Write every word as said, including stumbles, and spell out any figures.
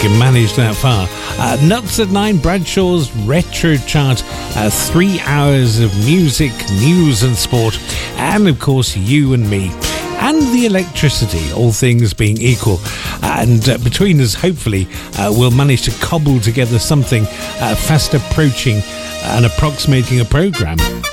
can manage that far. Uh, Nuts at nine, Bradshaw's Retro Chart, uh, three hours of music, news and sport, and of course you and me. And the electricity, all things being equal. And uh, between us, hopefully, uh, we'll manage to cobble together something uh, fast approaching and approximating a programme.